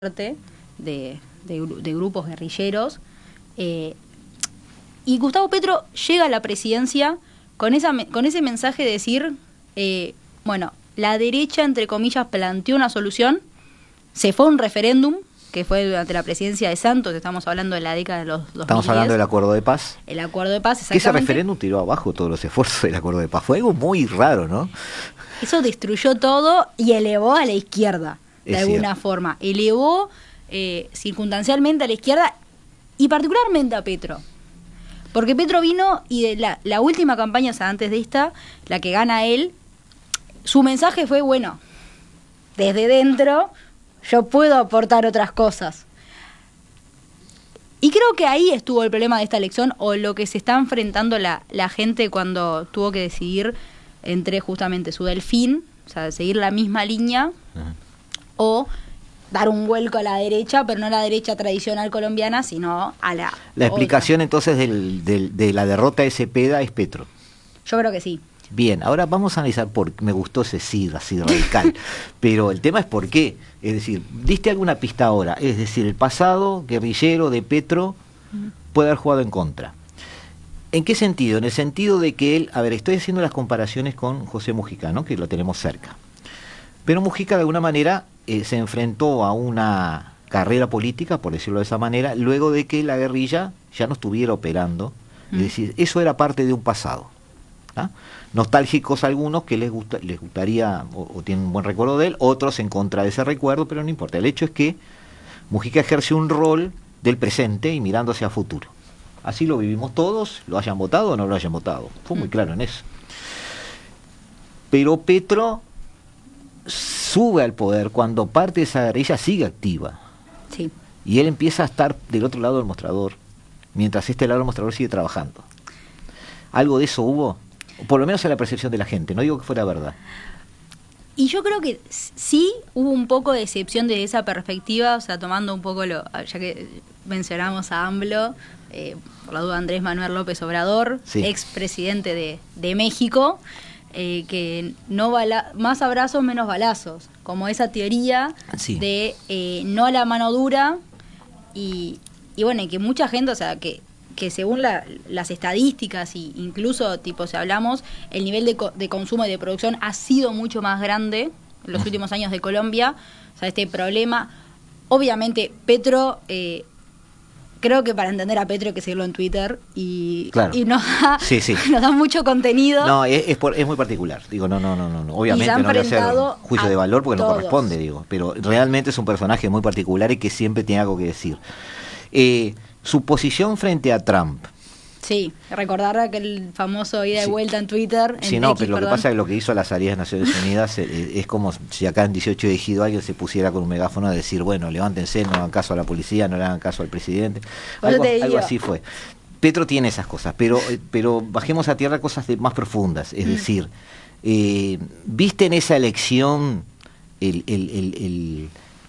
de grupos guerrilleros, y Gustavo Petro llega a la presidencia con ese mensaje de decir, bueno, la derecha, entre comillas, planteó una solución, se fue a un referéndum, que fue durante la presidencia de Santos, estamos hablando de la década de los 2010. Estamos hablando del acuerdo de paz. El acuerdo de paz, exactamente. Ese referéndum tiró abajo todos los esfuerzos del acuerdo de paz. Fue algo muy raro, ¿no? Eso destruyó todo y elevó a la izquierda, de alguna forma. Elevó circunstancialmente a la izquierda y particularmente a Petro. Porque Petro vino y de la última campaña, o sea, antes de esta, la que gana él, su mensaje fue, bueno, desde dentro yo puedo aportar otras cosas. Y creo que ahí estuvo el problema de esta elección, o lo que se está enfrentando la gente cuando tuvo que decidir entre justamente su delfín, o sea, seguir la misma línea, o dar un vuelco a la derecha, pero no a la derecha tradicional colombiana, sino a la explicación otra. Entonces de la derrota de Cepeda es Petro. Yo creo que sí. Bien, ahora vamos a analizar me gustó ese sí, así radical, pero el tema es por qué. Es decir, diste alguna pista ahora, es decir, el pasado guerrillero de Petro puede haber jugado en contra. ¿En qué sentido? En el sentido de que él, estoy haciendo las comparaciones con José Mujica, ¿no? Que lo tenemos cerca. Pero Mujica de alguna manera se enfrentó a una carrera política, por decirlo de esa manera, luego de que la guerrilla ya no estuviera operando. Es decir, eso era parte de un pasado. ¿Ah? Nostálgicos algunos que les gustaría o tienen un buen recuerdo de él, otros en contra de ese recuerdo, pero no importa. El hecho es que Mujica ejerce un rol del presente y mirando hacia futuro. Así lo vivimos todos, lo hayan votado o no lo hayan votado. Fue muy claro en eso. Pero Petro sube al poder cuando parte de esa guerrilla sigue activa. Sí. Y él empieza a estar del otro lado del mostrador, mientras este lado del mostrador sigue trabajando. ¿Algo de eso hubo? Por lo menos en la percepción de la gente, no digo que fuera verdad. Y yo creo que sí hubo un poco de excepción de esa perspectiva, o sea, tomando un poco ya que mencionamos a AMLO, por la duda Andrés Manuel López Obrador, sí, expresidente de México, que no más abrazos, menos balazos, como esa teoría sí, de no a la mano dura, y bueno, y que mucha gente, o sea, que según las estadísticas, y incluso tipo si hablamos, el nivel de consumo y de producción ha sido mucho más grande en los últimos años de Colombia. O sea, este problema, obviamente Petro, creo que para entender a Petro hay que seguirlo en Twitter y, claro, y nos da mucho contenido. No, es muy particular, digo, no, obviamente no voy a hacer juicio de valor porque no corresponde, digo, pero realmente es un personaje muy particular y que siempre tiene algo que decir. Su posición frente a Trump. Sí, recordar aquel famoso ida y vuelta en Twitter. Sí, pero lo que pasa es que lo que hizo la salida de Naciones Unidas es como si acá en 18 de Ejido alguien se pusiera con un megáfono a decir, bueno, levántense, no hagan caso a la policía, no le hagan caso al presidente. Algo así fue. Petro tiene esas cosas, pero bajemos a tierra cosas más profundas. Es decir, ¿viste en esa elección el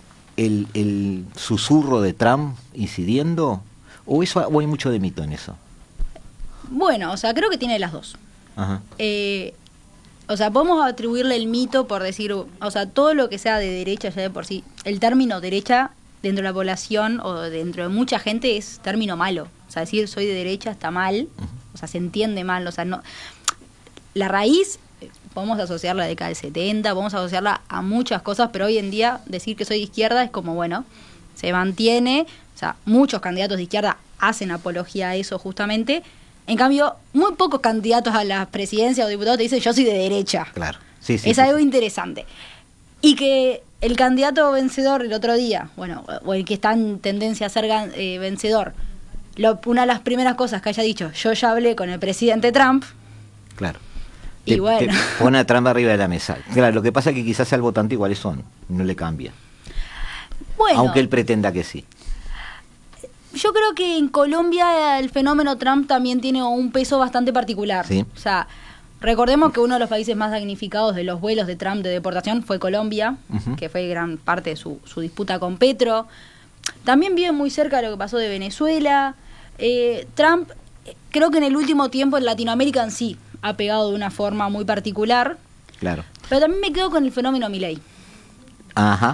susurro de Trump incidiendo? ¿O hay mucho de mito en eso? Bueno, o sea, creo que tiene las dos. Ajá. O sea, podemos atribuirle el mito por decir, o sea, todo lo que sea de derecha ya de por sí, el término derecha dentro de la población o dentro de mucha gente es término malo. O sea, decir soy de derecha está mal, o sea, se entiende mal, o sea, no. La raíz podemos asociarla a la década del 70, podemos asociarla a muchas cosas, pero hoy en día decir que soy de izquierda es como, bueno, se mantiene, o sea, muchos candidatos de izquierda hacen apología a eso justamente. En cambio, muy pocos candidatos a la presidencia o diputados te dicen yo soy de derecha. Claro, sí. Es algo interesante. Y que el candidato vencedor el otro día, bueno, o el que está en tendencia a ser vencedor, una de las primeras cosas que haya dicho, yo ya hablé con el presidente Trump. Claro. Y bueno. Te pone a Trump arriba de la mesa. Claro, lo que pasa es que quizás al votante iguales son, no le cambia. Bueno, aunque él pretenda que sí. Yo creo que en Colombia el fenómeno Trump también tiene un peso bastante particular. ¿Sí? O sea, recordemos que uno de los países más damnificados de los vuelos de Trump de deportación fue Colombia, que fue gran parte de su disputa con Petro. También vive muy cerca de lo que pasó de Venezuela. Trump, creo que en el último tiempo en Latinoamérica en sí ha pegado de una forma muy particular. Claro. Pero también me quedo con el fenómeno Milei. Ajá.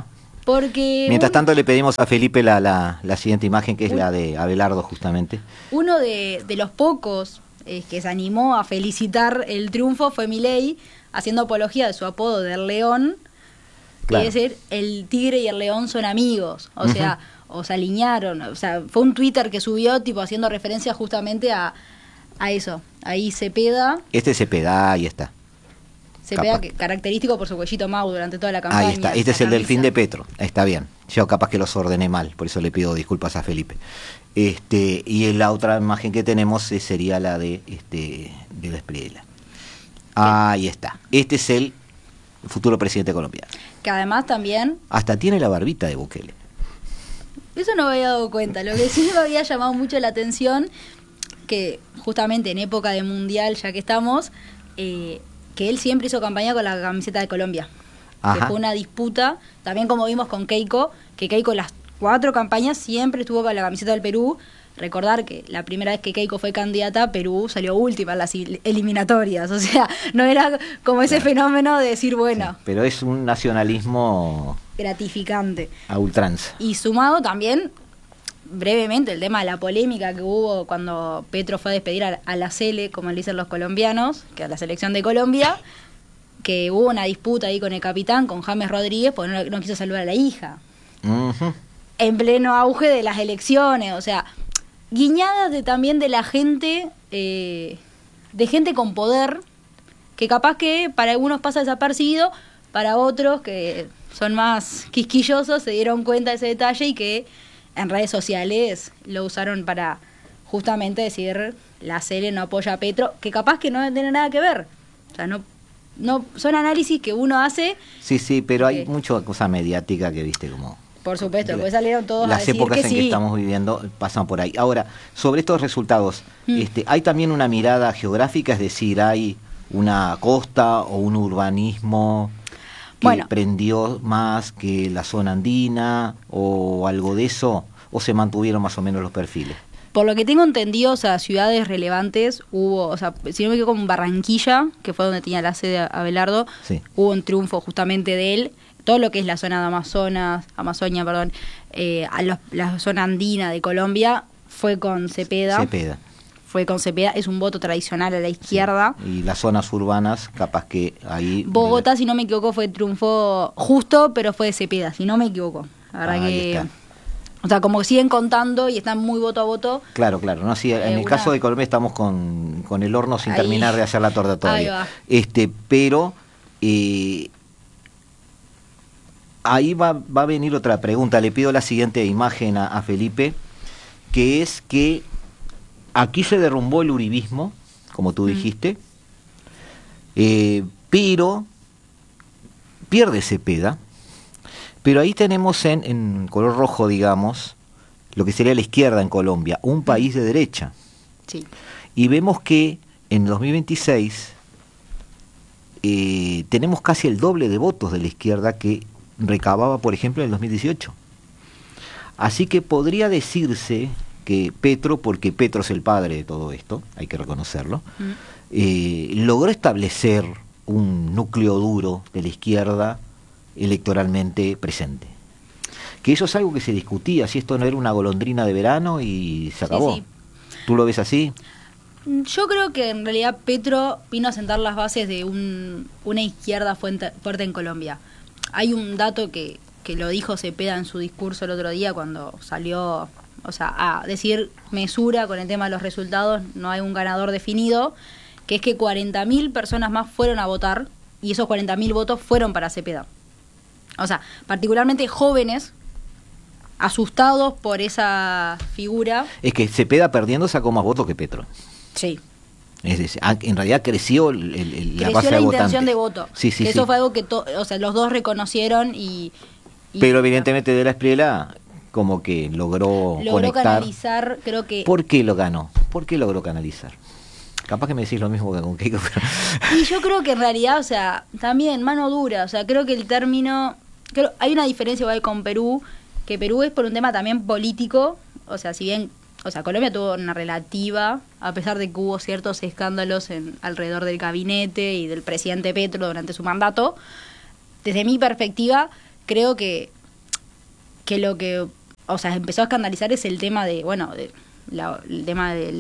Porque Mientras tanto le pedimos a Felipe la siguiente imagen, que es la de Abelardo, justamente. uno de los pocos que se animó a felicitar el triunfo fue Milei, haciendo apología de su apodo del león, Claro. que es decir, el tigre y el león son amigos, o sea, o se alinearon, o sea, fue un Twitter que subió tipo haciendo referencia justamente a eso. Ahí Cepeda, Este Cepeda, ahí está. Capaz. característico por su cuellito Mau durante toda la campaña. Ahí está, este la es el delfín de camisa. Petro, está bien. Yo capaz que los ordené mal, por eso le pido disculpas a Felipe. Y la otra imagen que tenemos sería la de la Espriella. Ahí está. Este es el futuro presidente colombiano. Que además también, Hasta tiene la barbita de Bukele. eso no me había dado cuenta, lo que sí me había llamado mucho la atención, que justamente en época de mundial, ya que estamos, que él siempre hizo campaña con la camiseta de Colombia. Ajá. Que fue una disputa, también como vimos con Keiko, que Keiko las 4 campañas siempre estuvo con la camiseta del Perú. Recordar que la primera vez que Keiko fue candidata, Perú salió última en las eliminatorias, o sea, no era como ese fenómeno de decir, bueno, Sí, pero es un nacionalismo gratificante. a ultranza. Y sumado también, brevemente, el tema de la polémica que hubo cuando Petro fue a despedir a la Sele, como le dicen los colombianos, que es la selección de Colombia, que hubo una disputa ahí con el capitán, con James Rodríguez, porque no quiso saludar a la hija. Ujú. En pleno auge de las elecciones, o sea, guiñadas también de la gente, de gente con poder, que capaz que para algunos pasa desapercibido, para otros que son más quisquillosos se dieron cuenta de ese detalle y que en redes sociales lo usaron para justamente decir la Sele no apoya a Petro, que capaz que no tiene nada que ver. O sea, no son análisis que uno hace. Sí, pero hay Ok. mucha cosa mediática que viste como... Por supuesto, después salieron todos a Las decir épocas que en sí. que estamos viviendo pasan por ahí. Ahora, sobre estos resultados, Mm. hay también una mirada geográfica, es decir, hay una costa o un urbanismo que Bueno. prendió más que la zona andina o algo de eso, o se mantuvieron más o menos los perfiles. Por lo que tengo entendido, o sea, ciudades relevantes hubo, o sea, si no me equivoco, en Barranquilla, que fue donde tenía la sede Abelardo, Sí. hubo un triunfo justamente de él. Todo lo que es la zona de Amazonia, perdón, la zona andina de Colombia fue con Cepeda. Cepeda. Fue con Cepeda, es un voto tradicional a la izquierda. Y las zonas urbanas, capaz que ahí... Bogotá, si no me equivoco, fue triunfo justo, pero fue de Cepeda, si no me equivoco. La verdad Ahí que... está. O sea, como siguen contando y están muy voto a voto. Claro, no, sí, en el una- caso de Colombia estamos con el horno sin Ahí. terminar de hacer la torta todavía. Ahí Pero ahí va a venir otra pregunta. Le pido la siguiente imagen a Felipe, que es que aquí se derrumbó el uribismo, como tú dijiste, pero pierde Cepeda. Pero ahí tenemos en color rojo, digamos, lo que sería la izquierda en Colombia, un país de derecha. Sí. Y vemos que en 2026 tenemos casi el doble de votos de la izquierda que recababa, por ejemplo, en el 2018. Así que podría decirse que Petro, porque Petro es el padre de todo esto, hay que reconocerlo, logró establecer un núcleo duro de la izquierda electoralmente presente. Que eso es algo que se discutía, si esto no era una golondrina de verano y se acabó. Sí. ¿Tú lo ves así? Yo creo que en realidad Petro vino a sentar las bases de una izquierda fuerte en Colombia. Hay un dato que lo dijo Cepeda en su discurso el otro día cuando salió, o sea, a decir mesura con el tema de los resultados, no hay un ganador definido, que es que 40.000 personas más fueron a votar y esos 40.000 votos fueron para Cepeda. O sea, particularmente jóvenes, asustados por esa figura. Es que Cepeda perdiendo sacó más votos que Petro. Sí. Es decir, en realidad creció la Creció base la de intención votantes. de voto. Sí, sí, que sí. eso fue algo que o sea, los dos reconocieron y Pero evidentemente De la Espriella como que logró conectar. canalizar, creo que... ¿Por qué lo ganó? ¿Por qué logró canalizar? Capaz que me decís lo mismo que con Keiko, pero... Y yo creo que en realidad, o sea, también mano dura, o sea, creo que el término... hay una diferencia igual con Perú, que Perú es por un tema también político, o sea, si bien... O sea, Colombia tuvo una relativa, a pesar de que hubo ciertos escándalos alrededor del gabinete y del presidente Petro durante su mandato. Desde mi perspectiva, creo que que lo que, o sea, empezó a escandalizar es el tema de, bueno, el tema de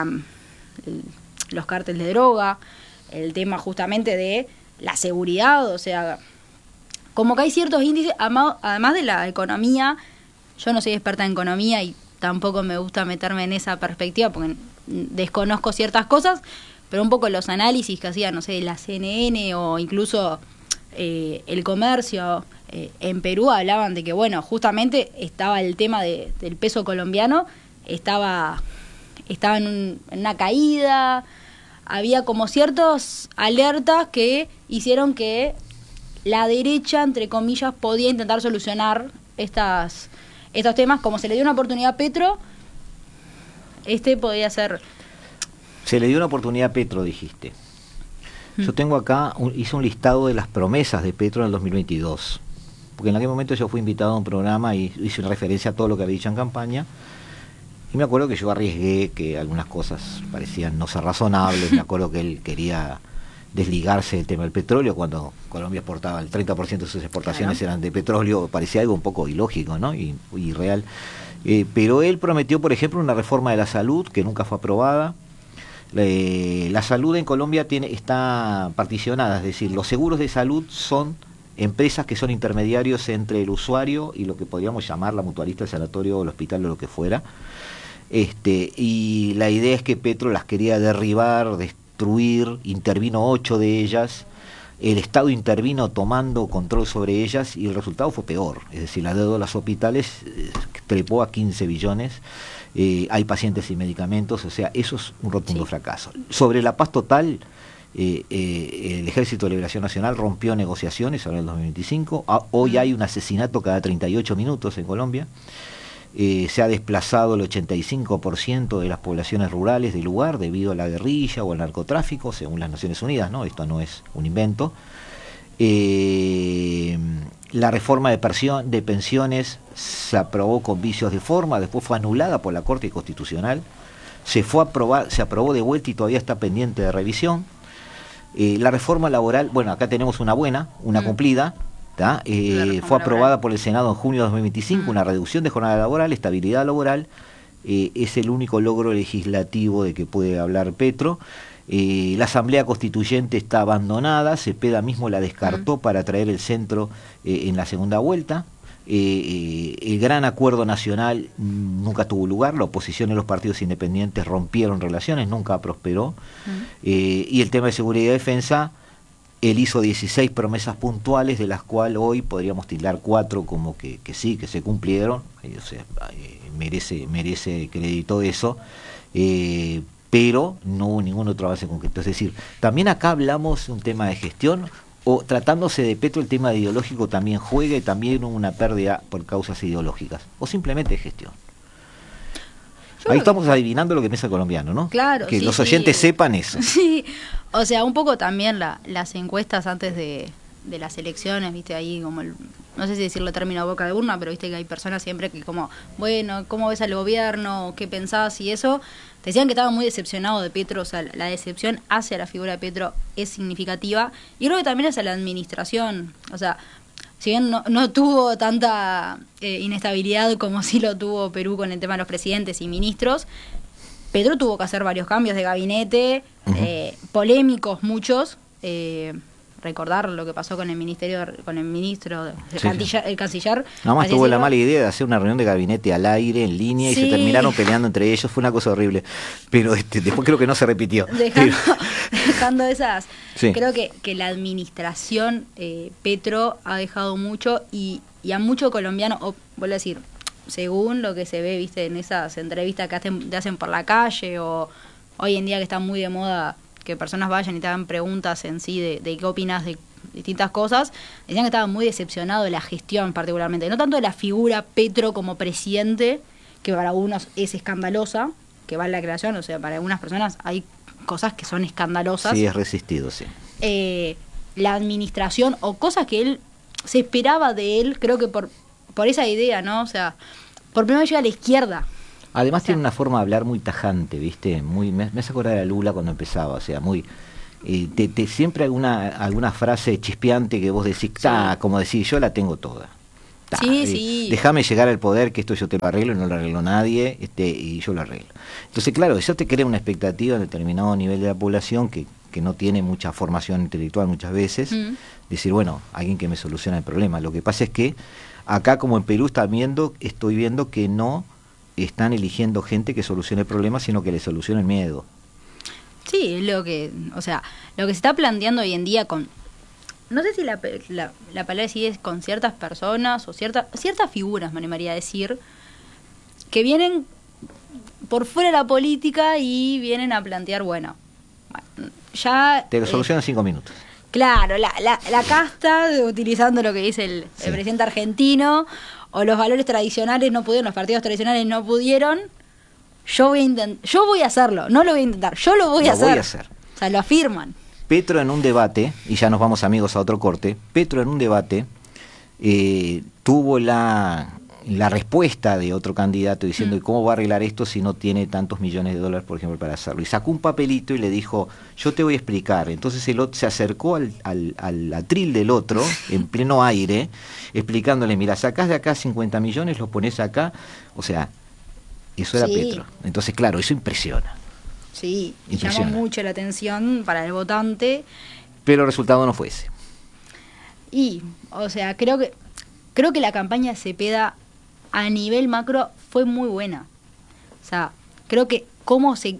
los cárteles de droga, el tema justamente de la seguridad, o sea, como que hay ciertos índices, además de la economía. Yo no soy experta en economía y tampoco me gusta meterme en esa perspectiva porque desconozco ciertas cosas, pero un poco los análisis que hacía, no sé, la CNN o incluso El Comercio en Perú hablaban de que, bueno, justamente estaba el tema del peso colombiano, estaba en una caída, había como ciertas alertas que hicieron que la derecha, entre comillas, podía intentar solucionar estos temas. Como se le dio una oportunidad a Petro, podía ser... Se le dio una oportunidad a Petro, dijiste. Yo tengo acá, hice un listado de las promesas de Petro en el 2022. Porque en aquel momento yo fui invitado a un programa y hice una referencia a todo lo que había dicho en campaña. Y me acuerdo que yo arriesgué que algunas cosas parecían no ser razonables. Me acuerdo que él quería desligarse del tema del petróleo cuando Colombia exportaba el 30% de sus exportaciones eran de petróleo. Parecía algo un poco ilógico, ¿no? y real. Pero él prometió, por ejemplo, una reforma de la salud que nunca fue aprobada. La salud en Colombia está particionada, es decir, los seguros de salud son empresas que son intermediarios entre el usuario y lo que podríamos llamar la mutualista, el sanatorio o el hospital o lo que fuera. Y la idea es que Petro las quería derribar, destruir, intervino 8 de ellas, el Estado intervino tomando control sobre ellas y el resultado fue peor, es decir, la deuda de los hospitales trepó a 15 billones, hay pacientes sin medicamentos, o sea, eso es un rotundo fracaso. Sobre la paz total, el Ejército de Liberación Nacional rompió negociaciones ahora en el 2025, hoy hay un asesinato cada 38 minutos en Colombia. Se ha desplazado el 85% de las poblaciones rurales del lugar debido a la guerrilla o al narcotráfico, según las Naciones Unidas, ¿no? Esto no es un invento. La reforma de pensiones se aprobó con vicios de forma, después fue anulada por la Corte Constitucional, se aprobó de vuelta y todavía está pendiente de revisión. La reforma laboral, bueno, acá tenemos una buena, una cumplida. Fue aprobada por el Senado en junio de 2025, una reducción de jornada laboral, estabilidad laboral, es el único logro legislativo de que puede hablar Petro. La Asamblea Constituyente está abandonada, Cepeda mismo la descartó para traer el centro en la segunda vuelta. El gran acuerdo nacional nunca tuvo lugar, la oposición y los partidos independientes rompieron relaciones, nunca prosperó. Y el tema de seguridad y defensa, él hizo 16 promesas puntuales, de las cuales hoy podríamos tildar 4 como que sí, que se cumplieron, o sea, merece crédito eso, pero no hubo ningún otro avance concreto. Es decir, también acá hablamos de un tema de gestión, o tratándose de Petro el tema ideológico también juega y también hubo una pérdida por causas ideológicas, o simplemente de gestión. Ahí estamos adivinando lo que piensa el colombiano, ¿no? Claro. Que los oyentes sepan eso. Sí, o sea, un poco también las encuestas antes de las elecciones, viste, ahí como no sé si decirlo término boca de urna, pero viste que hay personas siempre que como, bueno, ¿cómo ves al gobierno? ¿Qué pensás? Y eso, te decían que estaba muy decepcionado de Petro, o sea, la decepción hacia la figura de Petro es significativa, y creo que también hacia la administración, o sea, si bien no tuvo tanta inestabilidad como sí lo tuvo Perú con el tema de los presidentes y ministros, Petro tuvo que hacer varios cambios de gabinete, polémicos muchos, recordar lo que pasó con el ministro, el canciller. Nada más tuvo la mala idea de hacer una reunión de gabinete al aire, en línea, y se terminaron peleando entre ellos, fue una cosa horrible, pero después creo que no se repitió. Dejando esas, creo que la administración Petro ha dejado mucho y a mucho colombiano, vuelvo a decir, según lo que se ve, viste, en esas entrevistas que te hacen por la calle, o hoy en día que está muy de moda que personas vayan y te hagan preguntas en sí de qué opinas de distintas cosas, decían que estaban muy decepcionados de la gestión particularmente, no tanto de la figura Petro como presidente, que para algunos es escandalosa, que va en la creación, o sea, para algunas personas hay cosas que son escandalosas. Sí, es resistido, sí. La administración o cosas que él se esperaba de él, creo que por esa idea, ¿no? O sea, por primera vez llega a la izquierda. Además tiene una forma de hablar muy tajante, ¿viste? Me hace acordar a Lula cuando empezaba, o sea, muy... siempre alguna frase chispeante que vos decís, como decís, yo la tengo toda. Sí. Déjame llegar al poder, que esto yo te lo arreglo, y no lo arreglo nadie, y yo lo arreglo. Entonces, claro, eso te crea una expectativa en determinado nivel de la población que no tiene mucha formación intelectual muchas veces, decir, bueno, alguien que me soluciona el problema. Lo que pasa es que acá, como en Perú, estoy viendo que no están eligiendo gente que solucione el problema, sino que le solucione el miedo. Sí, lo que se está planteando hoy en día con, no sé si la palabra sí es con ciertas personas o ciertas figuras, me animaría a decir, que vienen por fuera de la política y vienen a plantear, bueno, ya... Te lo solucionan 5 minutos. Claro, la casta, utilizando lo que dice el presidente argentino, o los valores tradicionales no pudieron, los partidos tradicionales no pudieron, yo voy a hacerlo, no lo voy a intentar, yo lo voy a hacer. O sea, lo afirman. Petro en un debate, y ya nos vamos amigos a otro corte, Petro en un debate tuvo la respuesta de otro candidato diciendo ¿cómo va a arreglar esto si no tiene tantos millones de dólares, por ejemplo, para hacerlo? Y sacó un papelito y le dijo, yo te voy a explicar. Entonces el otro se acercó al atril del otro, en pleno aire, explicándole, mira, sacás de acá 50 millones, los pones acá. O sea, eso era Petro. Entonces, claro, eso impresiona. Sí, llama mucho la atención para el votante. Pero el resultado no fue ese. Y, o sea, creo que la campaña de Cepeda a nivel macro fue muy buena. O sea, creo que cómo se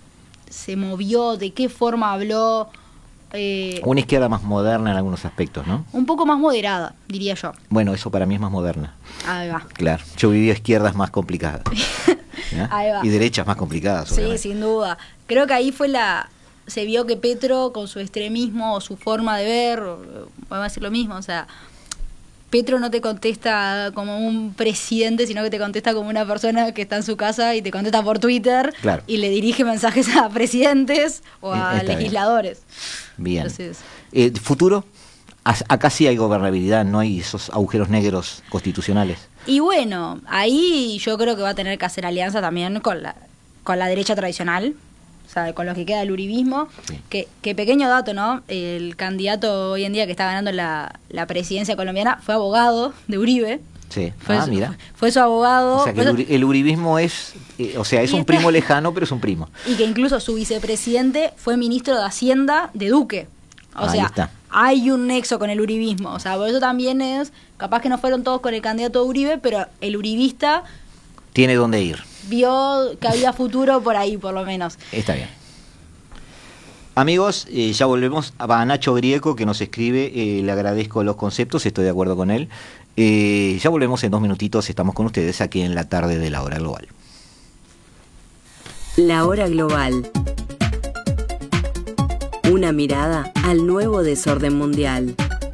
movió, de qué forma habló. Una izquierda más moderna en algunos aspectos, ¿no? Un poco más moderada, diría yo. Bueno, eso para mí es más moderna. Ahí va. Claro, yo viví izquierdas más complicadas. Ahí va. Y derechas más complicadas. Sí, sin duda. Creo que ahí se vio que Petro, con su extremismo o su forma de ver, podemos decir lo mismo, o sea, Petro no te contesta como un presidente, sino que te contesta como una persona que está en su casa y te contesta por Twitter, claro, y le dirige mensajes a presidentes o a legisladores. Bien. Entonces, ¿futuro? Acá sí hay gobernabilidad, no hay esos agujeros negros constitucionales. Y bueno, ahí yo creo que va a tener que hacer alianza también con la derecha tradicional, o sea, con lo que queda del uribismo. Sí. Que pequeño dato, ¿no? El candidato hoy en día que está ganando la presidencia colombiana fue abogado de Uribe. Sí, mira. Fue su abogado. O sea, que el uribismo es un primo lejano, pero es un primo. Y que incluso su vicepresidente fue ministro de Hacienda de Duque. O sea, está. Hay un nexo con el uribismo. O sea, por eso también capaz que no fueron todos con el candidato Uribe, pero el uribista tiene dónde ir. Vio que había futuro por ahí, por lo menos. Está bien. Amigos, ya volvemos a Nacho Grieco, que nos escribe. Le agradezco los conceptos, estoy de acuerdo con él. Ya volvemos en 2 minutitos. Estamos con ustedes aquí en la tarde de La Hora Global. La Hora Global. Una mirada al nuevo desorden mundial.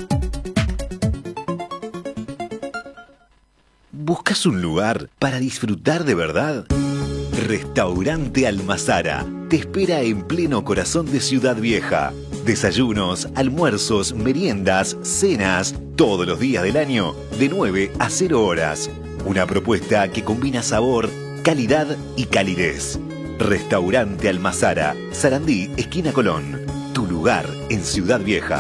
¿Buscas un lugar para disfrutar de verdad? Restaurante Almazara te espera en pleno corazón de Ciudad Vieja. Desayunos, almuerzos, meriendas, cenas, todos los días del año, de 9 a 0 horas. Una propuesta que combina sabor, calidad y calidez. Restaurante Almazara, Sarandí, esquina Colón. Tu lugar en Ciudad Vieja.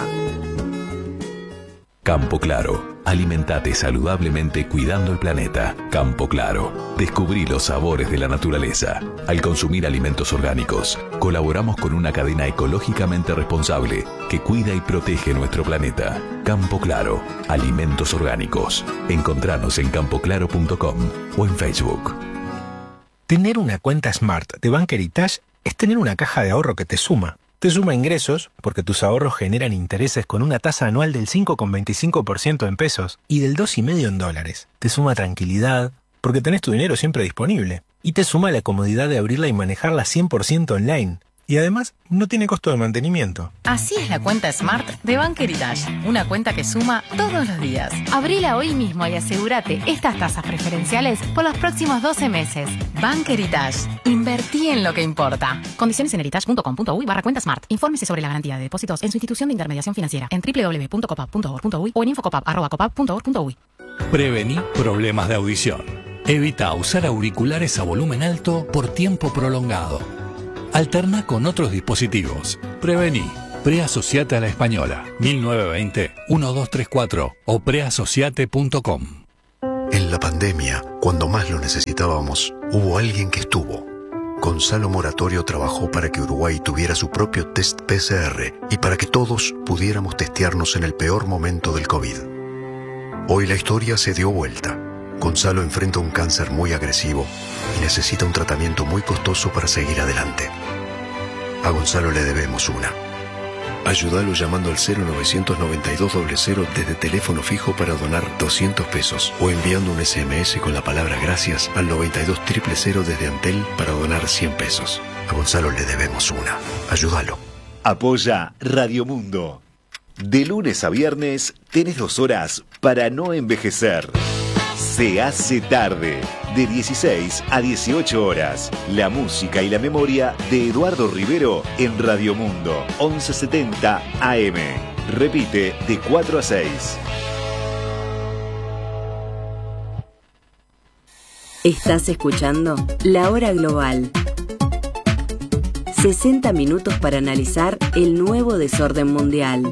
Campo Claro. Alimentate saludablemente cuidando el planeta. Campo Claro. Descubrí los sabores de la naturaleza. Al consumir alimentos orgánicos, colaboramos con una cadena ecológicamente responsable que cuida y protege nuestro planeta. Campo Claro. Alimentos orgánicos. Encontranos en campoclaro.com o en Facebook. Tener una cuenta Smart de Bank Heritage es tener una caja de ahorro que te suma. Te suma ingresos, porque tus ahorros generan intereses con una tasa anual del 5,25% en pesos y del 2,5% en dólares. Te suma tranquilidad, porque tenés tu dinero siempre disponible. Y te suma la comodidad de abrirla y manejarla 100% online. Y además, no tiene costo de mantenimiento. Así es la cuenta Smart de Bank Heritage. Una cuenta que suma todos los días. Abrila hoy mismo y asegúrate estas tasas preferenciales por los próximos 12 meses. Bank Heritage. Invertí en lo que importa. Condiciones en heritage.com.uy/cuenta Smart. Infórmese sobre la garantía de depósitos en su institución de intermediación financiera en www.copap.org.uy o en infocopap@copap.org.uy. Prevení problemas de audición. Evita usar auriculares a volumen alto por tiempo prolongado. Alterna con otros dispositivos. Prevení. Preasociate a la Española. 1920-1234 o preasociate.com. En la pandemia, cuando más lo necesitábamos, hubo alguien que estuvo. Gonzalo Moratorio trabajó para que Uruguay tuviera su propio test PCR y para que todos pudiéramos testearnos en el peor momento del COVID. Hoy la historia se dio vuelta. Gonzalo enfrenta un cáncer muy agresivo y necesita un tratamiento muy costoso para seguir adelante. A Gonzalo le debemos una. Ayúdalo llamando al 0992-00 desde teléfono fijo para donar 200 pesos o enviando un SMS con la palabra gracias al 92-000 desde Antel para donar 100 pesos. A Gonzalo le debemos una. Ayúdalo. Apoya Radio Mundo. De lunes a viernes tenés 2 horas para no envejecer. Se hace tarde, de 16 a 18 horas. La música y la memoria de Eduardo Rivero en Radio Mundo, 1170 AM. Repite de 4 a 6. Estás escuchando La Hora Global. 60 minutos para analizar el nuevo desorden mundial.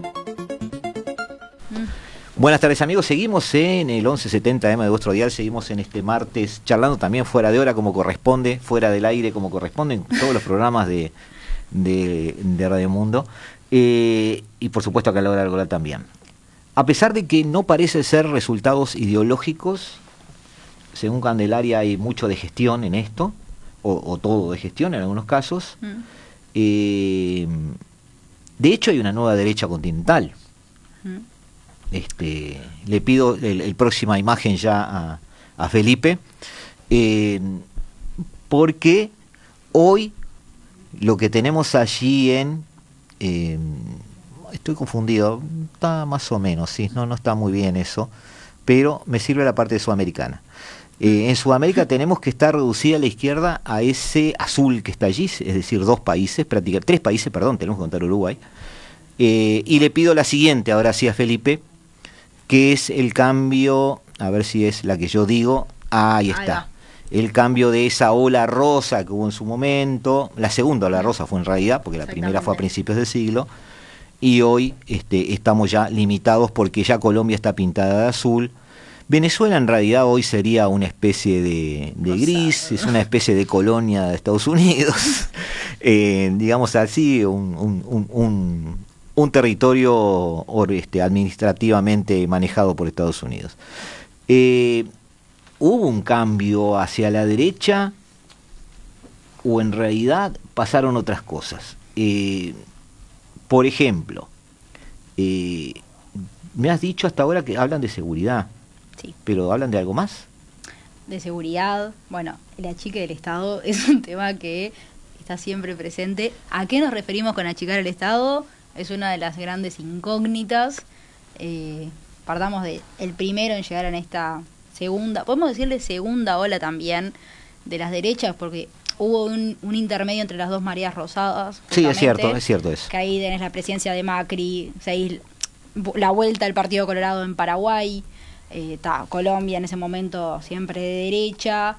Buenas tardes amigos, seguimos en el 1170 AM de vuestro dial, seguimos en este martes charlando también fuera de hora como corresponde, fuera del aire como corresponde en todos los programas de Radio Mundo y por supuesto acá en La Hora Global también. A pesar de que no parece ser resultados ideológicos, según Candelaria hay mucho de gestión en esto, o todo de gestión en algunos casos, de hecho hay una nueva derecha continental. Le pido el próxima imagen ya a Felipe, porque hoy lo que tenemos allí estoy confundido, está más o menos, sí, no está muy bien eso, pero me sirve la parte sudamericana. En Sudamérica tenemos que estar reducida a la izquierda a ese azul que está allí, es decir, 3 países, tenemos que contar Uruguay, y le pido la siguiente, ahora sí a Felipe, que es el cambio, a ver si es la que yo digo, ahí está, el cambio de esa ola rosa que hubo en su momento, la segunda ola rosa fue en realidad, porque la primera fue a principios del siglo, y hoy estamos ya limitados porque ya Colombia está pintada de azul. Venezuela en realidad hoy sería una especie de gris, es una especie de colonia de Estados Unidos, digamos así, un territorio administrativamente manejado por Estados Unidos. ¿Hubo un cambio hacia la derecha o en realidad pasaron otras cosas? Por ejemplo, me has dicho hasta ahora que hablan de seguridad, sí, pero ¿hablan de algo más? De seguridad, bueno, el achique del Estado es un tema que está siempre presente. ¿A qué nos referimos con achicar el Estado? Es una de las grandes incógnitas. Partamos de el primero en llegar en esta segunda, podemos decirle segunda ola también de las derechas, porque hubo un intermedio entre las dos Marías Rosadas. Sí, es cierto eso. Que ahí tenés la presidencia de Macri, la vuelta del Partido Colorado en Paraguay, Colombia en ese momento siempre de derecha,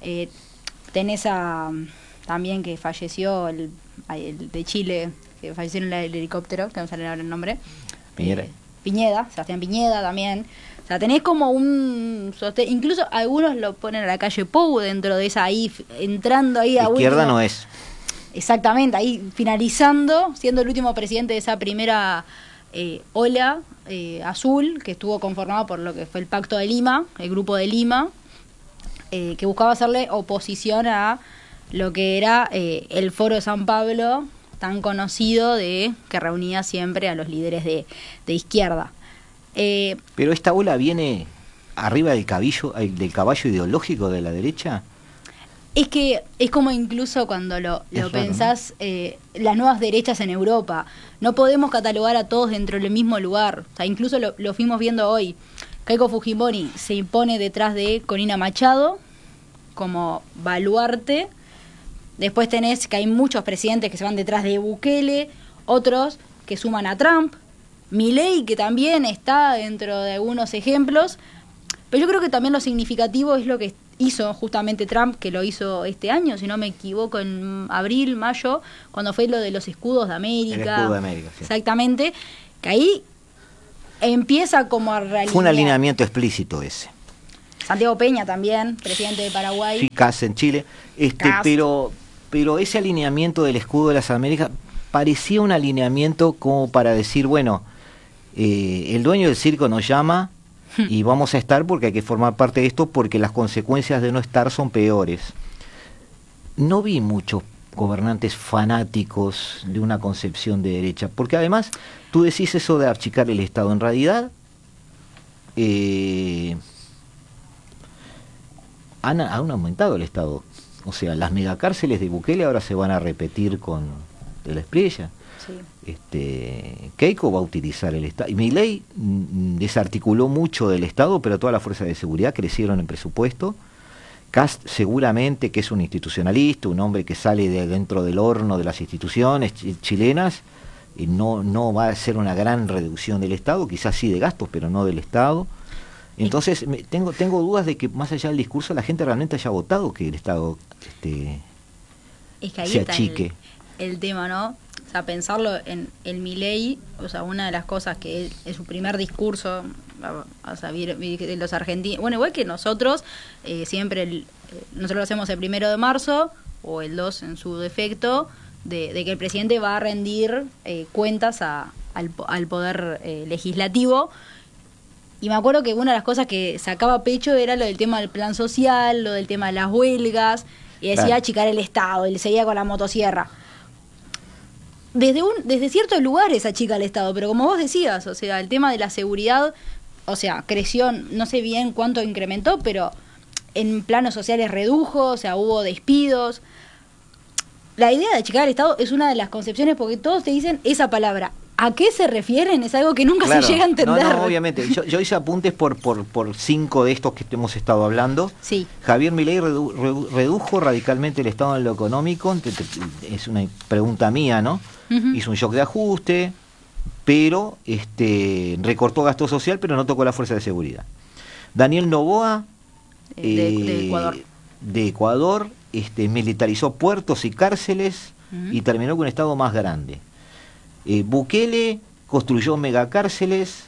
tenés también que falleció el de Chile, que falleció en el helicóptero, que no sale ahora el nombre. Sebastián Piñeda también. O sea, tenés como un sostén, incluso algunos lo ponen a la calle Pou dentro de esa ahí, entrando ahí a izquierda último. No es. Exactamente, ahí finalizando, siendo el último presidente de esa primera ola azul, que estuvo conformado por lo que fue el Pacto de Lima, el Grupo de Lima, que buscaba hacerle oposición a lo que era el Foro de San Pablo, tan conocido, que reunía siempre a los líderes de izquierda. Pero esta ola viene arriba del caballo ideológico de la derecha. Es que es como incluso cuando lo pensás, ¿no? Las nuevas derechas en Europa. No podemos catalogar a todos dentro del mismo lugar. O sea, incluso lo fuimos viendo hoy. Keiko Fujimori se impone detrás de Corina Machado como baluarte. Después tenés que hay muchos presidentes que se van detrás de Bukele, otros que suman a Trump, Milei, que también está dentro de algunos ejemplos. Pero yo creo que también lo significativo es lo que hizo justamente Trump, que lo hizo este año, si no me equivoco, en abril, mayo, cuando fue lo de los escudos de América. El escudo de América, sí. Exactamente, que ahí empieza como a realizar. Fue un alineamiento explícito ese. Santiago Peña también, presidente de Paraguay. Sí, Kast en Chile. Kast. Pero ese alineamiento del escudo de las Américas parecía un alineamiento como para decir, bueno, el dueño del circo nos llama y vamos a estar porque hay que formar parte de esto porque las consecuencias de no estar son peores. No vi muchos gobernantes fanáticos de una concepción de derecha, porque además tú decís eso de achicar el Estado, en realidad han aumentado el Estado, o sea, las megacárceles de Bukele ahora se van a repetir con de la Espriella. Sí. Keiko va a utilizar el Estado, y Milei desarticuló mucho del Estado, pero todas las fuerzas de seguridad crecieron en presupuesto. Kast seguramente, que es un institucionalista, un hombre que sale de dentro del horno de las instituciones chilenas, no va a ser una gran reducción del Estado, quizás sí de gastos, pero no del Estado. Entonces tengo dudas de que más allá del discurso la gente realmente haya votado que el Estado es que ahí se está achique. El tema, ¿no? O sea, pensarlo en el Milei, o sea, una de las cosas que es su primer discurso, o sea, de los argentinos, bueno, igual que nosotros, siempre nosotros lo hacemos el 1 de marzo, o el 2 en su defecto, de que el presidente va a rendir cuentas al poder legislativo. Y me acuerdo que una de las cosas que sacaba pecho era lo del tema del plan social, lo del tema de las huelgas, y decía claro, achicar el Estado, y le seguía con la motosierra. Desde ciertos lugares achica el Estado, pero como vos decías, o sea, el tema de la seguridad, o sea, creció, no sé bien cuánto incrementó, pero en planos sociales redujo, o sea, hubo despidos. La idea de achicar el Estado es una de las concepciones, porque todos te dicen esa palabra. ¿A qué se refieren? Es algo que nunca claro, se llega a entender. No, obviamente. Yo hice apuntes por 5 de estos que hemos estado hablando. Sí. Javier Milei redujo radicalmente el Estado en lo económico. Es una pregunta mía, ¿no? Uh-huh. Hizo un shock de ajuste, pero recortó gasto social, pero no tocó la fuerza de seguridad. Daniel Noboa, de Ecuador. De Ecuador, militarizó puertos y cárceles, uh-huh, y terminó con un Estado más grande. Bukele construyó megacárceles,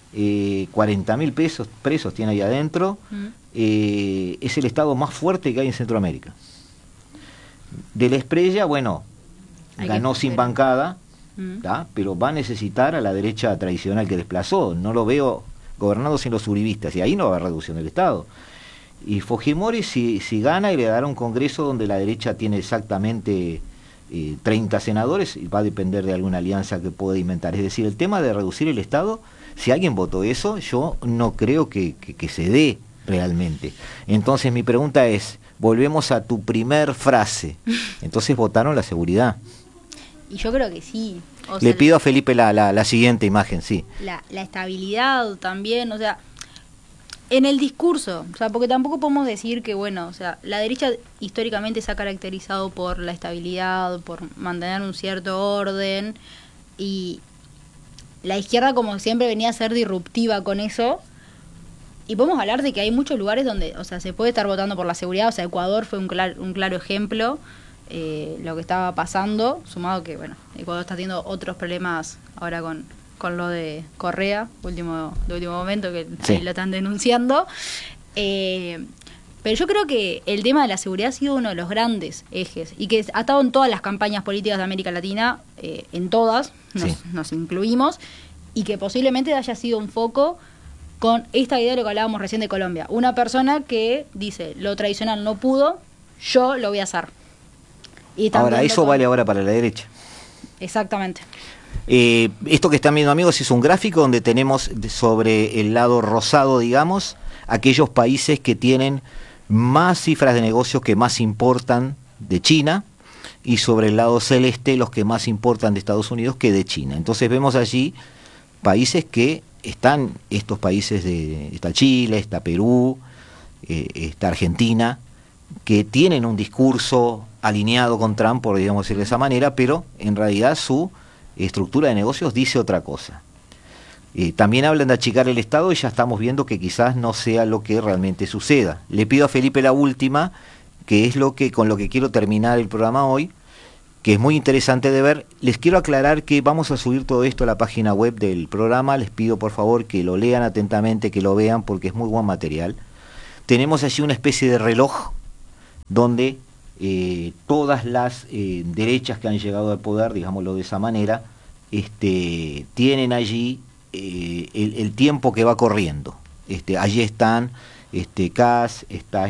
40.000 presos tiene ahí adentro, es el Estado más fuerte que hay en Centroamérica. De la Espriella, bueno, ganó sin bancada, pero va a necesitar a la derecha tradicional que desplazó. No lo veo gobernando sin los uribistas, y ahí no va a haber reducción del Estado. Y Fujimori si gana y le dará un congreso donde la derecha tiene exactamente 30 senadores, y va a depender de alguna alianza que pueda inventar. Es decir, el tema de reducir el Estado, si alguien votó eso, yo no creo que se dé realmente. Entonces mi pregunta es, volvemos a tu primer frase, entonces votaron la seguridad. Y yo creo que sí. Le pido a Felipe la siguiente imagen, sí. La estabilidad también, o sea, en el discurso, o sea, porque tampoco podemos decir que, bueno, o sea, la derecha históricamente se ha caracterizado por la estabilidad, por mantener un cierto orden, y la izquierda como siempre venía a ser disruptiva con eso, y podemos hablar de que hay muchos lugares donde, o sea, se puede estar votando por la seguridad, o sea, Ecuador fue un claro ejemplo, lo que estaba pasando, sumado que, bueno, Ecuador está teniendo otros problemas ahora con lo de Correa, de último momento, que sí, lo están denunciando. Pero yo creo que el tema de la seguridad ha sido uno de los grandes ejes, y que ha estado en todas las campañas políticas de América Latina, en todas, nos incluimos, y que posiblemente haya sido un foco con esta idea de lo que hablábamos recién de Colombia. Una persona que dice, lo tradicional no pudo, yo lo voy a hacer. Y ahora, eso vale ahora para la derecha. Exactamente. Esto que están viendo, amigos, es un gráfico donde tenemos sobre el lado rosado, digamos, aquellos países que tienen más cifras de negocios que más importan de China, y sobre el lado celeste los que más importan de Estados Unidos que de China. Entonces vemos allí países que están, estos países está Chile, está Perú, está Argentina, que tienen un discurso alineado con Trump, por digamos decir de esa manera, pero en realidad su estructura de negocios dice otra cosa. También hablan de achicar el Estado, y ya estamos viendo que quizás no sea lo que realmente suceda. Le pido a Felipe la última, que es con lo que quiero terminar el programa hoy, que es muy interesante de ver. Les quiero aclarar que vamos a subir todo esto a la página web del programa. Les pido por favor que lo lean atentamente, que lo vean, porque es muy buen material. tenemos allí una especie de reloj donde todas las derechas que han llegado al poder, digámoslo de esa manera, tienen allí el tiempo que va corriendo. Allí están Kass, está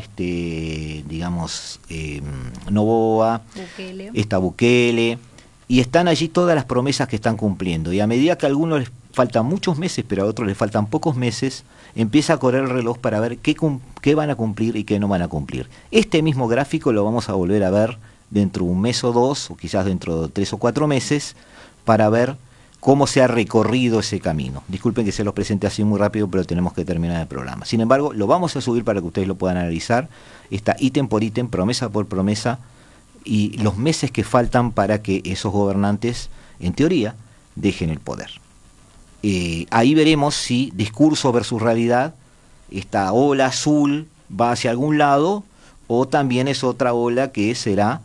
Noboa, Bukele. está Bukele, y están allí todas las promesas que están cumpliendo. Y a medida que a algunos les faltan muchos meses, pero a otros les faltan pocos meses, empieza a correr el reloj para ver qué van a cumplir y qué no van a cumplir. Este mismo gráfico lo vamos a volver a ver dentro de un mes o dos, o quizás dentro de 3 o 4 meses, para ver cómo se ha recorrido ese camino. Disculpen que se los presente así muy rápido, pero tenemos que terminar el programa. Sin embargo, lo vamos a subir para que ustedes lo puedan analizar. Está ítem por ítem, promesa por promesa, y los meses que faltan para que esos gobernantes, en teoría, dejen el poder. Ahí veremos si discurso versus realidad, esta ola azul va hacia algún lado, o también es otra ola que será,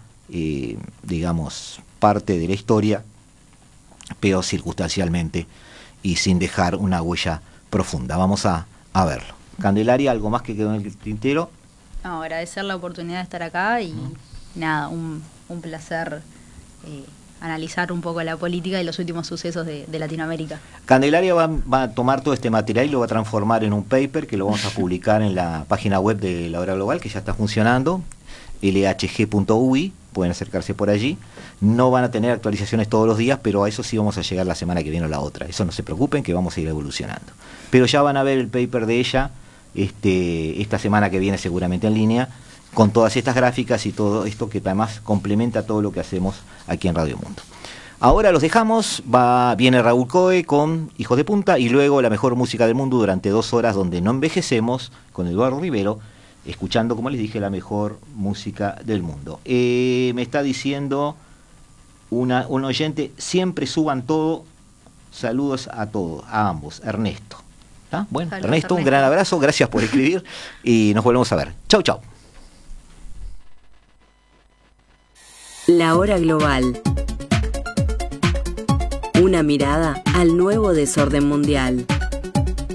parte de la historia, pero circunstancialmente y sin dejar una huella profunda. Vamos a verlo. Candelaria, ¿algo más que quedó en el tintero? No, agradecer la oportunidad de estar acá y nada, un placer analizar un poco la política y los últimos sucesos de Latinoamérica. Candelaria va a tomar todo este material y lo va a transformar en un paper que lo vamos a publicar en la página web de La Hora Global, que ya está funcionando, lhg.ui, pueden acercarse por allí. No van a tener actualizaciones todos los días, pero a eso sí vamos a llegar la semana que viene o la otra. Eso no se preocupen, que vamos a ir evolucionando. Pero ya van a ver el paper de ella esta semana que viene seguramente en línea, con todas estas gráficas y todo esto que además complementa todo lo que hacemos aquí en Radio Mundo. Ahora los dejamos, viene Raúl Coe con Hijos de Punta y luego la mejor música del mundo durante 2 horas donde no envejecemos con Eduardo Rivero, escuchando, como les dije, la mejor música del mundo. Me está diciendo un oyente, siempre suban todo, saludos a todos, a ambos, Ernesto. ¿Está? Bueno, Saludos, Ernesto, un gran abrazo, gracias por escribir y nos volvemos a ver. Chau, chau. La Hora Global. Una mirada al nuevo desorden mundial.